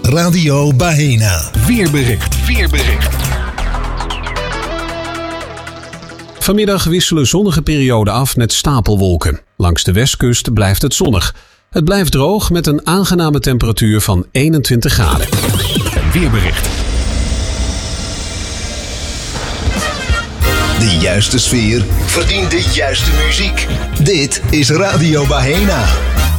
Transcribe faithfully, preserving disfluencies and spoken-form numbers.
Radio Baena. Weerbericht. Weerbericht. Vanmiddag wisselen zonnige perioden af met stapelwolken. Langs de westkust blijft het zonnig. Het blijft droog met een aangename temperatuur van eenentwintig graden. Weerbericht. De juiste sfeer verdient de juiste muziek. Dit is Radio Baena.